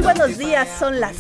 buenos días, son las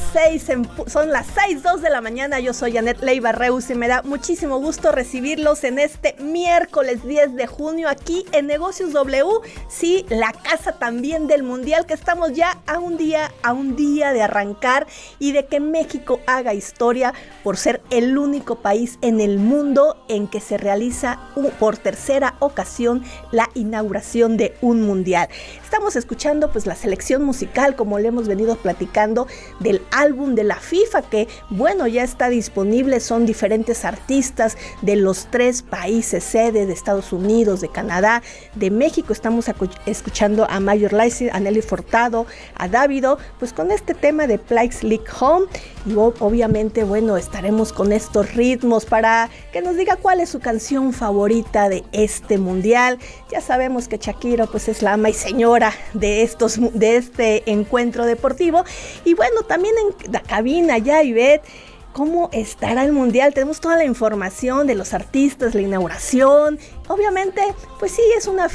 6:02 de la mañana. Yo soy Janet Leiva Reus y me da muchísimo gusto recibirlos en este miércoles 10 de junio aquí en Negocios W. Sí, la casa también del Mundial, que estamos ya a un día de arrancar y de que México haga historia por ser el único país en el mundo en que se realiza por tercera ocasión la inauguración de un Mundial. Estamos escuchando pues la selección musical, como le hemos venido platicando, del álbum de la FIFA, que bueno, ya está disponible. Son diferentes artistas de los 3 países sede, de Estados Unidos, de Canadá, de México. Estamos escuchando a Major Lazer, a Nelly Furtado, a Davido, pues con este tema de Please Leave Home. Y obviamente, bueno, estaremos con estos ritmos para que nos diga cuál es su canción favorita de este mundial. Ya sabemos que Shakira pues es la ama y señora de este encuentro deportivo. Y bueno, también en la cabina ya, Ivette, ¿cómo estará el mundial? Tenemos toda la información de los artistas, la inauguración. Obviamente, pues sí, es una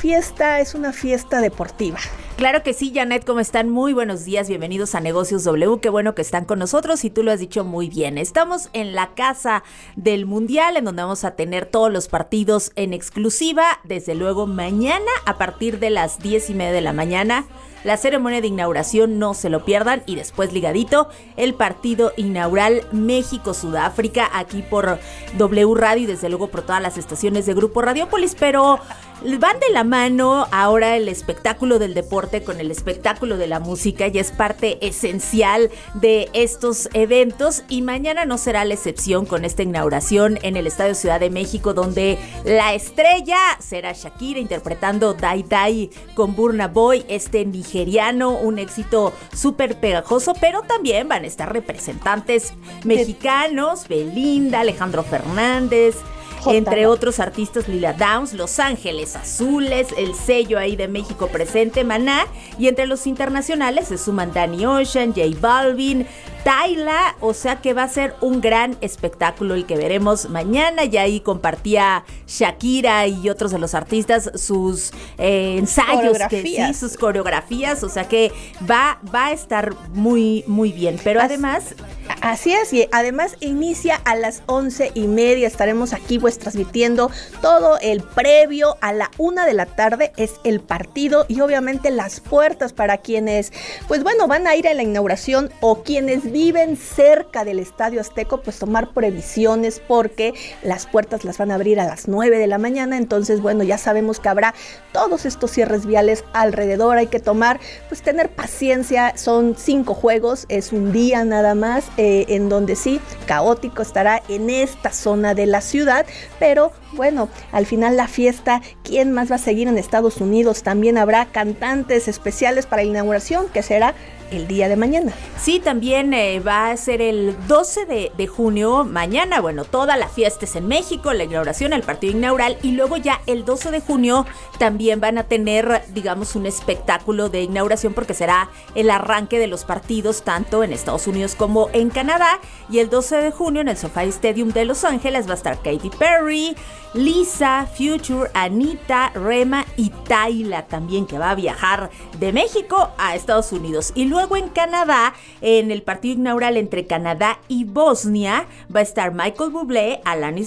fiesta deportiva. Claro que sí, Janet, ¿cómo están? Muy buenos días, bienvenidos a Negocios W, qué bueno que están con nosotros y tú lo has dicho muy bien. Estamos en la casa del Mundial, en donde vamos a tener todos los partidos en exclusiva, desde luego mañana a partir de las 10:30 de la mañana. La ceremonia de inauguración, no se lo pierdan, y después ligadito el partido inaugural México-Sudáfrica aquí por W Radio y desde luego por todas las estaciones de Grupo Radiopolis, pero van de la mano ahora el espectáculo del deporte con el espectáculo de la música, y es parte esencial de estos eventos, y mañana no será la excepción con esta inauguración en el Estadio Ciudad de México, donde la estrella será Shakira interpretando Die Die con Burna Boy, este nigeriano, un éxito súper pegajoso, pero también van a estar representantes mexicanos, Belinda, Alejandro Fernández, entre otros artistas, Lila Downs, Los Ángeles Azules, el sello ahí de México presente, Maná, y entre los internacionales se suman Danny Ocean, J Balvin, Tyla, o sea que va a ser un gran espectáculo el que veremos mañana. Y ahí compartía Shakira y otros de los artistas sus ensayos, sus coreografías, o sea que va a estar muy, muy bien, pero además... Así es, y además inicia a las 11:30, estaremos aquí pues transmitiendo todo el previo. A la 1 de la tarde es el partido, y obviamente las puertas para quienes, pues bueno, van a ir a la inauguración o quienes viven cerca del Estadio Azteca, pues tomar previsiones, porque las puertas las van a abrir a las 9 de la mañana, entonces bueno, ya sabemos que habrá todos estos cierres viales alrededor, hay que tener paciencia, son 5 juegos, es un día nada más, en donde sí, caótico estará en esta zona de la ciudad, pero bueno, al final la fiesta, ¿quién más va a seguir en Estados Unidos? También habrá cantantes especiales para la inauguración, que será el día de mañana. Sí, también va a ser el 12 de junio, mañana, bueno, toda la fiesta es en México, la inauguración, el partido inaugural, y luego ya el 12 de junio también van a tener, digamos, un espectáculo de inauguración, porque será el arranque de los partidos tanto en Estados Unidos como en Canadá, y el 12 de junio en el SoFi Stadium de Los Ángeles va a estar Katy Perry, Lisa, Future, Anita, Rema y Tyla también, que va a viajar de México a Estados Unidos. Y luego en Canadá, en el partido inaugural entre Canadá y Bosnia, va a estar Michael Bublé, Alanis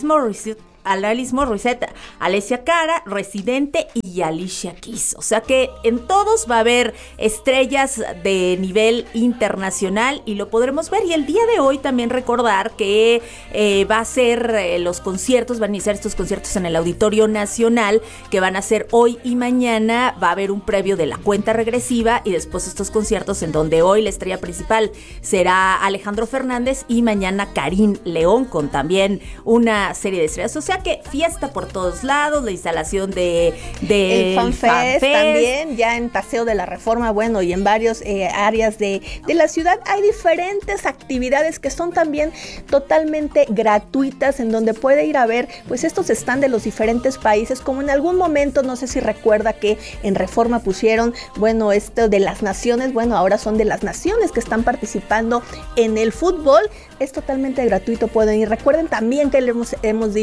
Morissette, Alessia Cara, Residente y Alicia Keys. O sea que en todos va a haber estrellas de nivel internacional y lo podremos ver. Y el día de hoy también recordar que va a ser los conciertos, van a iniciar estos conciertos en el Auditorio Nacional, que van a ser hoy y mañana. Va a haber un previo de la cuenta regresiva y después estos conciertos, en donde hoy la estrella principal será Alejandro Fernández y mañana Karim León, con también una serie de estrellas. O sea que fiesta por todos lados, la instalación de el FanFest también, ya en Paseo de la Reforma, bueno, y en varios áreas de la ciudad hay diferentes actividades que son también totalmente gratuitas, en donde puede ir a ver pues estos stands de los diferentes países, como en algún momento, no sé si recuerda que en Reforma pusieron, bueno, esto de las naciones, bueno, ahora son de las naciones que están participando en el fútbol. Es totalmente gratuito, pueden ir. Recuerden también que le hemos dicho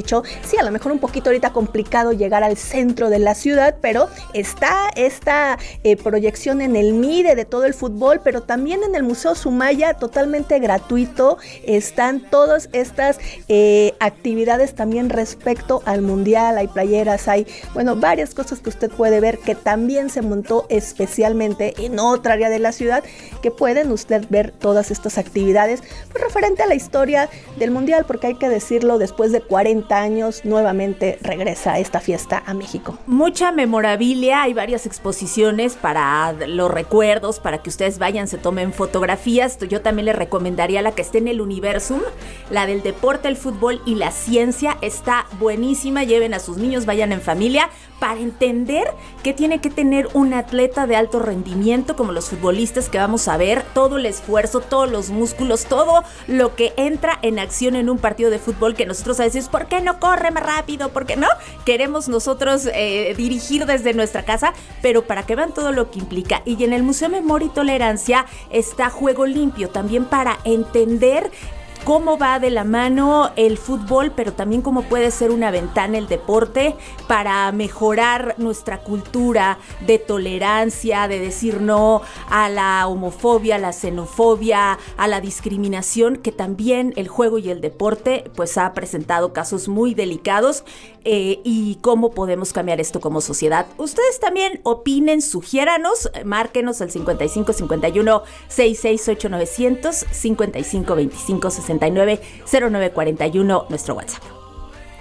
Sí, a lo mejor un poquito ahorita complicado llegar al centro de la ciudad, pero está esta proyección en el MIDE de todo el fútbol, pero también en el Museo Sumaya, totalmente gratuito. Están todas estas actividades también respecto al Mundial. Hay playeras, hay, bueno, varias cosas que usted puede ver que también se montó especialmente en otra área de la ciudad, que pueden usted ver todas estas actividades pues, referente a la historia del Mundial, porque hay que decirlo, después de 40 años nuevamente regresa esta fiesta a México. Mucha memorabilia, hay varias exposiciones para los recuerdos, para que ustedes vayan, se tomen fotografías. Yo también les recomendaría la que esté en el Universum, la del deporte, el fútbol y la ciencia, está buenísima. Lleven a sus niños, vayan en familia para entender qué tiene que tener un atleta de alto rendimiento, como los futbolistas que vamos a ver, todo el esfuerzo, todos los músculos, todo lo que entra en acción en un partido de fútbol, que nosotros a veces, ¿por qué no corre más rápido? ¿Por qué no? Queremos nosotros dirigir desde nuestra casa, pero para que vean todo lo que implica. Y en el Museo Memoria y Tolerancia está Juego Limpio, también para entender cómo va de la mano el fútbol, pero también cómo puede ser una ventana el deporte para mejorar nuestra cultura de tolerancia, de decir no a la homofobia, a la xenofobia, a la discriminación, que también el juego y el deporte pues ha presentado casos muy delicados, y cómo podemos cambiar esto como sociedad. Ustedes también opinen, sugiéranos, márquenos al 55 51 668 900, 55 25 69 09 41, nuestro WhatsApp.